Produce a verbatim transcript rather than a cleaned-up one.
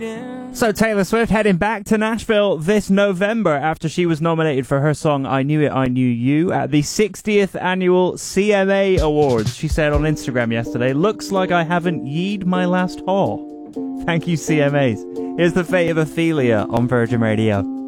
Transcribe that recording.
So Taylor Swift heading back to Nashville this November after she was nominated for her song I Knew It, I Knew You at the sixtieth annual C M A Awards. She said on Instagram yesterday, "Looks like I haven't yeed my last haw." Thank you, C M As. Here's The Fate of Ophelia on Virgin Radio.